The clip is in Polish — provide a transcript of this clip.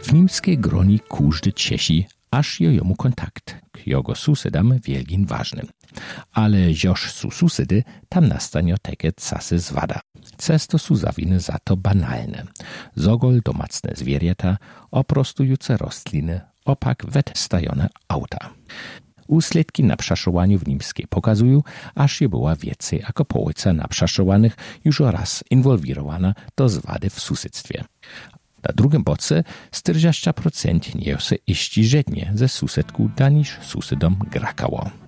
W nimskiej groni każdy ciesi, aż jomu kontakt k jego susedam wielgin ważny. Ale joż su susedy, tam nastanie takie casy zwada. Cesto su zawiny za to banalne. Zogol domacne zwierzęta, oprostujące rostliny, opak stajone auta. Usledki na przeszowaniu w Nimskiej pokazują, aż je była więcej jako połowa na przeszowanych już raz inwolwirowana do zwady w susedztwie. Na drugim boce 40% nie się iści żednie ze susedku daniż susedom grakało.